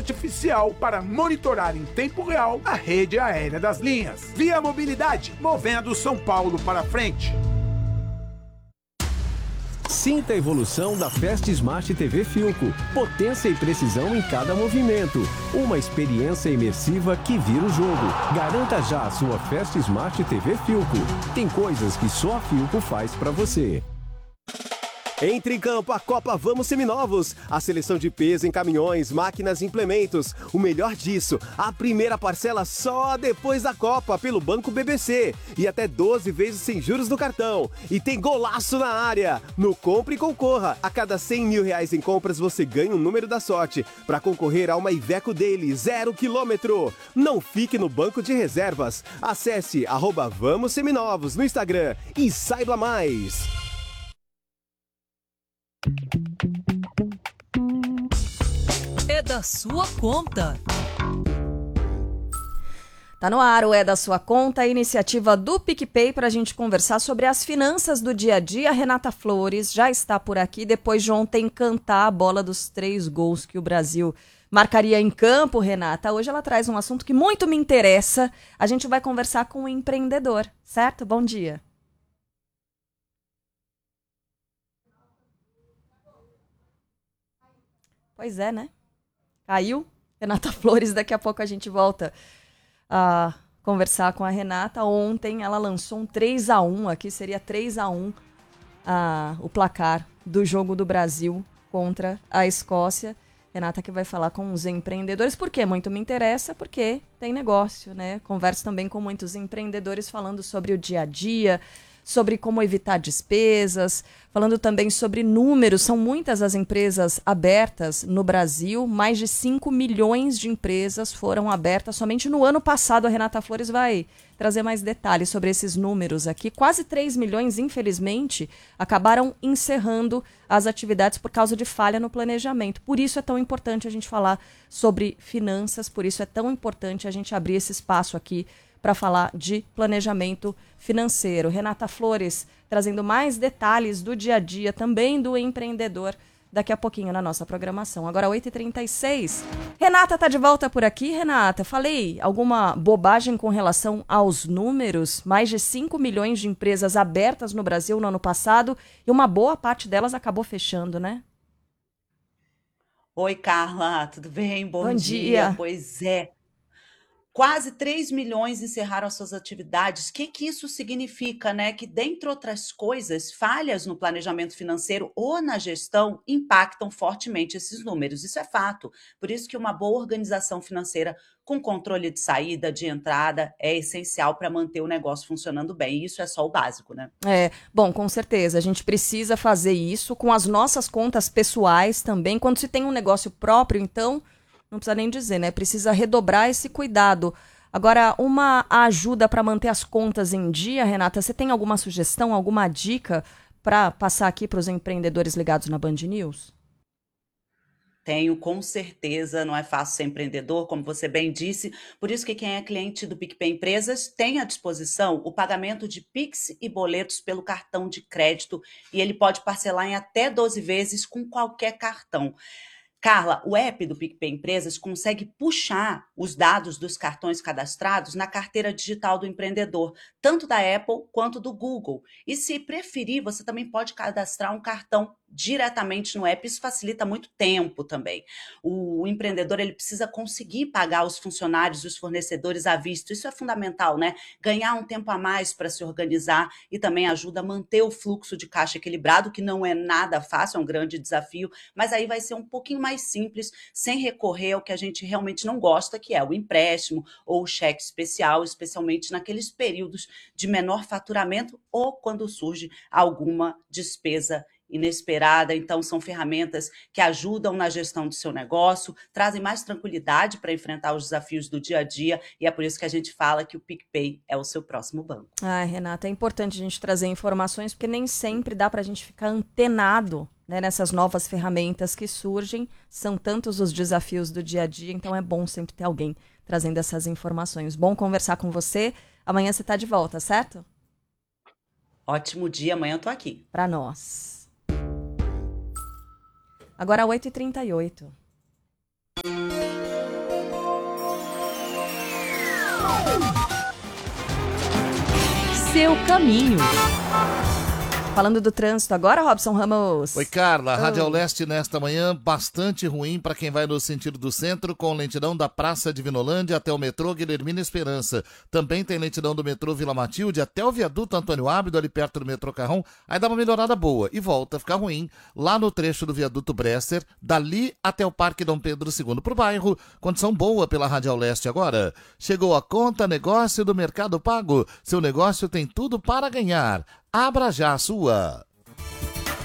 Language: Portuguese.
artificial para monitorar em tempo real a rede aérea das linhas. Via Mobilidade, movendo São Paulo para frente. Sinta a evolução da Fast Smart TV Philco. Potência e precisão em cada movimento. Uma experiência imersiva que vira o jogo. Garanta já a sua Fast Smart TV Philco. Tem coisas que só a Philco faz pra você. Entre em campo a Copa Vamos Seminovos. A seleção de peso em caminhões, máquinas e implementos. O melhor disso, a primeira parcela só depois da Copa pelo Banco BBC. E até 12 vezes sem juros no cartão. E tem golaço na área. No Compre e Concorra. A cada 100 mil reais em compras você ganha um número da sorte para concorrer a uma Iveco Daily 0 km. Não fique no banco de reservas. Acesse @Vamos Seminovos no Instagram e saiba mais. É da sua conta. Tá no ar o É da Sua Conta, a iniciativa do PicPay para a gente conversar sobre as finanças do dia a dia. A Renata Flores já está por aqui, depois de ontem cantar a bola dos 3 gols que o Brasil marcaria em campo, Renata. Hoje ela traz um assunto que muito me interessa. A gente vai conversar com um empreendedor, certo? Bom dia. Pois é, né? Caiu. Renata Flores, daqui a pouco a gente volta a conversar com a Renata. Ontem ela lançou um 3-1, aqui seria 3-1 o placar do jogo do Brasil contra a Escócia. Renata que vai falar com os empreendedores. Por quê? Muito me interessa, porque tem negócio, né? Converso também com muitos empreendedores falando sobre o dia a dia, sobre como evitar despesas, falando também sobre números. São muitas as empresas abertas no Brasil, mais de 5 milhões de empresas foram abertas somente no ano passado. A Renata Flores vai trazer mais detalhes sobre esses números aqui. Quase 3 milhões, infelizmente, acabaram encerrando as atividades por causa de falha no planejamento. Por isso é tão importante a gente falar sobre finanças, por isso é tão importante a gente abrir esse espaço aqui para falar de planejamento financeiro. Renata Flores trazendo mais detalhes do dia a dia, também do empreendedor, daqui a pouquinho na nossa programação. Agora 8h36. Renata está de volta por aqui. Renata, falei alguma bobagem com relação aos números? Mais de 5 milhões de empresas abertas no Brasil no ano passado e uma boa parte delas acabou fechando, né? Oi, Carla, tudo bem? Bom dia. Pois é. Quase 3 milhões encerraram as suas atividades. O que isso significa, né? Que, dentre outras coisas, falhas no planejamento financeiro ou na gestão impactam fortemente esses números. Isso é fato. Por isso que uma boa organização financeira com controle de saída, de entrada, é essencial para manter o negócio funcionando bem. E isso é só o básico, né? Bom, com certeza. A gente precisa fazer isso com as nossas contas pessoais também. Quando se tem um negócio próprio, então não precisa nem dizer, né? Precisa redobrar esse cuidado. Agora, uma ajuda para manter as contas em dia, Renata, você tem alguma sugestão, alguma dica para passar aqui para os empreendedores ligados na Band News? Tenho, com certeza. Não é fácil ser empreendedor, como você bem disse. Por isso que quem é cliente do PicPay Empresas tem à disposição o pagamento de Pix e boletos pelo cartão de crédito, e ele pode parcelar em até 12 vezes com qualquer cartão. Carla, o app do PicPay Empresas consegue puxar os dados dos cartões cadastrados na carteira digital do empreendedor, tanto da Apple quanto do Google. E se preferir, você também pode cadastrar um cartão diretamente no app. Isso facilita muito tempo também. O empreendedor ele precisa conseguir pagar os funcionários e os fornecedores à vista. Isso é fundamental, né? Ganhar um tempo a mais para se organizar e também ajuda a manter o fluxo de caixa equilibrado, que não é nada fácil, é um grande desafio, mas aí vai ser um pouquinho mais simples, sem recorrer ao que a gente realmente não gosta, que é o empréstimo ou o cheque especial, especialmente naqueles períodos de menor faturamento ou quando surge alguma despesa inesperada. Então, são ferramentas que ajudam na gestão do seu negócio, trazem mais tranquilidade para enfrentar os desafios do dia a dia, e é por isso que a gente fala que o PicPay é o seu próximo banco. Renata, é importante a gente trazer informações, porque nem sempre dá para a gente ficar antenado, né, nessas novas ferramentas que surgem. São tantos os desafios do dia a dia, então é bom sempre ter alguém trazendo essas informações. Bom conversar com você. Amanhã você está de volta, certo? Ótimo dia, amanhã eu tô aqui. Para nós. Agora 8h38. seu caminho. Falando do trânsito agora, Robson Ramos. Oi, Carla. Radial Leste nesta manhã bastante ruim para quem vai no sentido do centro, com lentidão da Praça de Vinolândia até o metrô Guilhermina Esperança. Também tem lentidão do metrô Vila Matilde até o viaduto Antônio Ábido, ali perto do metrô Carrão. Aí dá uma melhorada boa e volta a ficar ruim lá no trecho do viaduto Bresser, dali até o Parque Dom Pedro II pro bairro. Condição boa pela Radial Leste agora. Chegou a conta negócio do Mercado Pago. Seu negócio tem tudo para ganhar. Abra já a sua.